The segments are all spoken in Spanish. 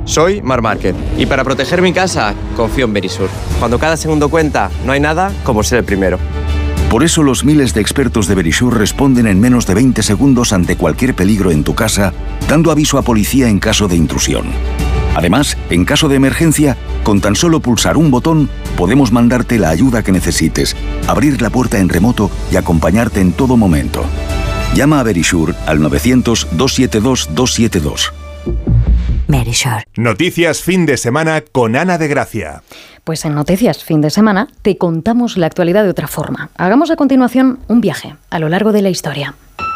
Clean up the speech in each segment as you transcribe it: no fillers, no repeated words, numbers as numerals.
Soy Marc Márquez y para proteger mi casa confío en Verisur. Cuando cada segundo cuenta, no hay nada como ser el primero. Por eso los miles de expertos de Verisur responden en menos de 20 segundos ante cualquier peligro en tu casa, dando aviso a policía en caso de intrusión. Además, en caso de emergencia, con tan solo pulsar un botón, podemos mandarte la ayuda que necesites, abrir la puerta en remoto y acompañarte en todo momento. Llama a Verisur al 900-272-272. Verisur. Noticias fin de semana con Ana de Gracia. Pues en Noticias fin de semana te contamos la actualidad de otra forma. Hagamos a continuación un viaje a lo largo de la historia.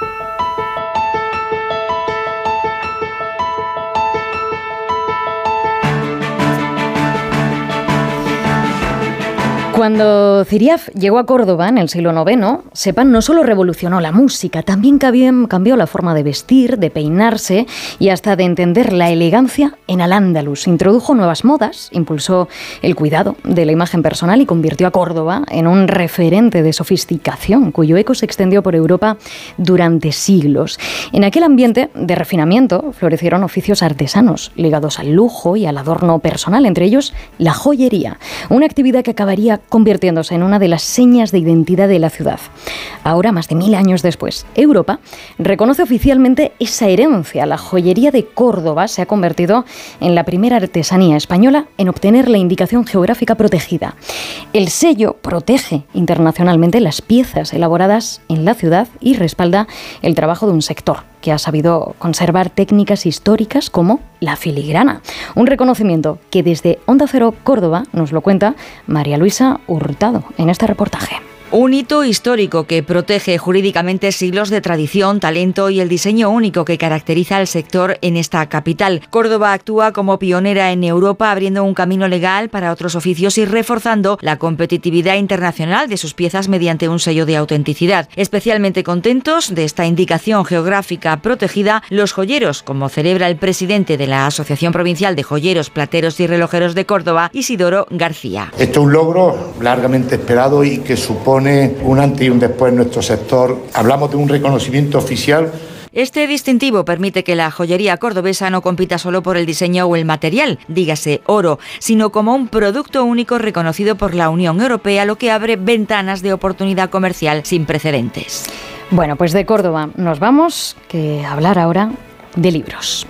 Cuando Ciríaf llegó a Córdoba en el siglo IX, Sepan no solo revolucionó la música, también cambió la forma de vestir, de peinarse y hasta de entender la elegancia en Al-Ándalus. Introdujo nuevas modas, impulsó el cuidado de la imagen personal y convirtió a Córdoba en un referente de sofisticación, cuyo eco se extendió por Europa durante siglos. En aquel ambiente de refinamiento florecieron oficios artesanos ligados al lujo y al adorno personal, entre ellos la joyería, una actividad que acabaría convirtiéndose en una de las señas de identidad de la ciudad. Ahora, más de 1000 años después, Europa reconoce oficialmente esa herencia. La joyería de Córdoba se ha convertido en la primera artesanía española en obtener la indicación geográfica protegida. El sello protege internacionalmente las piezas elaboradas en la ciudad y respalda el trabajo de un sector que ha sabido conservar técnicas históricas como la filigrana. Un reconocimiento que desde Onda Cero Córdoba nos lo cuenta María Luisa Hurtado en este reportaje. Un hito histórico que protege jurídicamente siglos de tradición, talento y el diseño único que caracteriza al sector en esta capital. Córdoba actúa como pionera en Europa, abriendo un camino legal para otros oficios y reforzando la competitividad internacional de sus piezas mediante un sello de autenticidad. Especialmente contentos de esta indicación geográfica protegida, los joyeros, como celebra el presidente de la Asociación Provincial de Joyeros, Plateros y Relojeros de Córdoba, Isidoro García. Esto es un logro largamente esperado y que supone un antes y un después en nuestro sector. Hablamos de un reconocimiento oficial. Este distintivo permite que la joyería cordobesa no compita solo por el diseño o el material, dígase oro, sino como un producto único reconocido por la Unión Europea, lo que abre ventanas de oportunidad comercial sin precedentes. Bueno, pues de Córdoba nos vamos a hablar ahora de libros.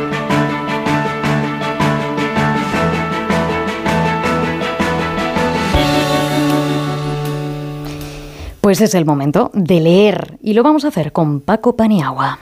Pues es el momento de leer y lo vamos a hacer con Paco Paniagua.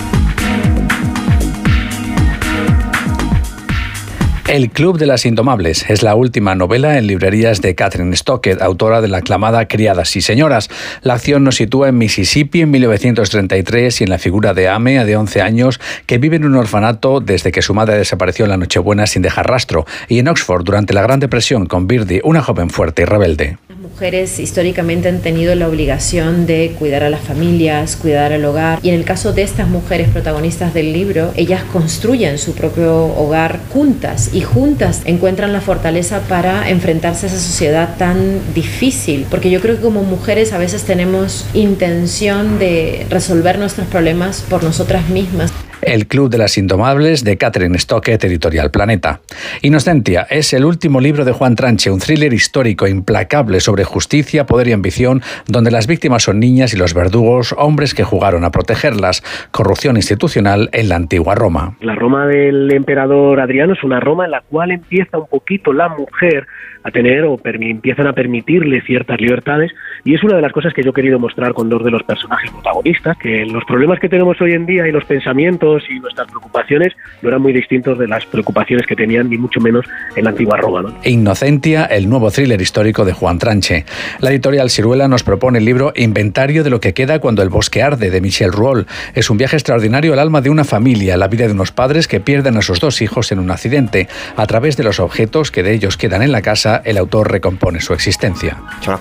El Club de las Indomables es la última novela en librerías de Kathryn Stockett, autora de la aclamada Criadas y Señoras. La acción nos sitúa en Mississippi en 1933 y en la figura de Ame, de 11 años, que vive en un orfanato desde que su madre desapareció en la Nochebuena sin dejar rastro, y en Oxford durante la Gran Depresión con Birdie, una joven fuerte y rebelde. Las mujeres históricamente han tenido la obligación de cuidar a las familias, cuidar al hogar, y en el caso de estas mujeres protagonistas del libro, ellas construyen su propio hogar juntas y juntas encuentran la fortaleza para enfrentarse a esa sociedad tan difícil, porque yo creo que como mujeres a veces tenemos intención de resolver nuestros problemas por nosotras mismas. El Club de las Indomables de Kathryn Stockett, editorial Planeta. Inocencia es el último libro de Juan Tranche, un thriller histórico implacable sobre justicia, poder y ambición, donde las víctimas son niñas y los verdugos, hombres que jugaron a protegerlas. Corrupción institucional en la antigua Roma. La Roma del emperador Adriano es una Roma en la cual empieza un poquito la mujer a tener empiezan a permitirle ciertas libertades, y es una de las cosas que yo he querido mostrar con dos de los personajes protagonistas, que los problemas que tenemos hoy en día y los pensamientos y nuestras preocupaciones no eran muy distintos de las preocupaciones que tenían, ni mucho menos en la antigua Roma, ¿no? Inocencia, el nuevo thriller histórico de Juan Tranche. La editorial Siruela nos propone el libro Inventario de lo que queda cuando el bosque arde, de Michel Rouault. Es un viaje extraordinario al alma de una familia, la vida de unos padres que pierden a sus dos hijos en un accidente. A través de los objetos que de ellos quedan en la casa, el autor recompone su existencia.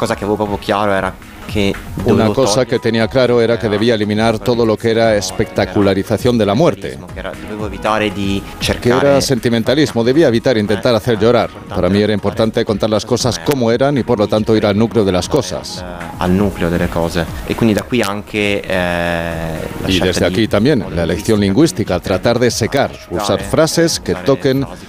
Una cosa que tenía claro era que debía eliminar todo lo que era espectacularización de la muerte, que era sentimentalismo, debía evitar intentar hacer llorar. Para mí era importante contar las cosas como eran y por lo tanto ir al núcleo de las cosas. Y desde aquí también la elección lingüística, tratar de secar, usar frases que toquen